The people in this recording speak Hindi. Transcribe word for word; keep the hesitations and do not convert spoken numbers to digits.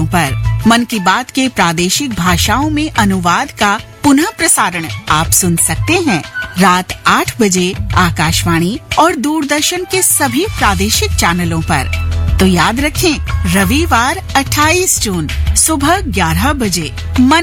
चैनलों पर। मन की बात के प्रादेशिक भाषाओं में अनुवाद का पुनः प्रसारण आप सुन सकते हैं रात आठ बजे आकाशवाणी और दूरदर्शन के सभी प्रादेशिक चैनलों पर। तो याद रखें, रविवार अट्ठाईस जून सुबह ग्यारह बजे मन